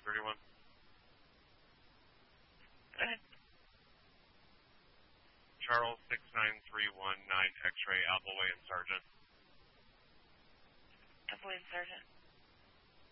31. Go ahead. Charles 69319 X-ray Appleway and Sergeant. Appleway and Sergeant.